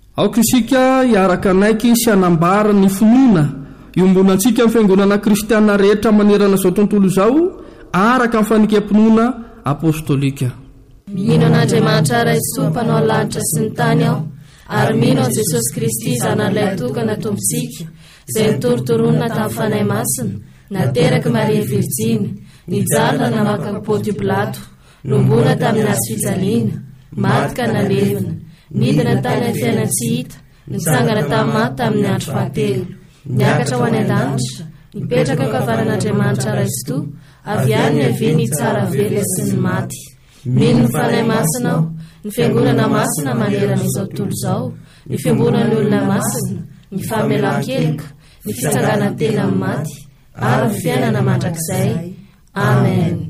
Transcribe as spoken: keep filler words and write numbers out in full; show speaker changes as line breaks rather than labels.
aoka isika hiaraka anaiky sy anambara ny finoana iombonantsika amin'ny fiangonana kristiana rehetra manerana izao tontolo izao araka amin'ny fanikam-pinoana apôstôlika.
Mino an'Andriamanitra Raisoa mpanao lanitra sy ny tany aho, ary mino an Jesosy Kristy zanan'ilay tokana tomponsika, izay nitorotoronina tamin'ny fanahy masina, nateraky Maria Virjiny, nijalina namaka Pôndio Pilato, nombona tamin'ny azy fijaliana, maty ka nalevina, nidina tany amin'ny fiainana tsy hita, nitsangana tamin'ny maty tamin'ny andro fahatelo, niakatra ho any an-danitra, nipetraka eo kavaran'Andriamanitra Raisoa, avy any niaviany tsara velona sy ny maty. Mino ny fanahy masina aho, ny fiangonana masina manerana izao tontolo izao, ny fiangonan'ny olona masina, ny famelan-kelika, ny fitsangana tena amin'ny maty, ary ny fiainana mandrakizay. Amen.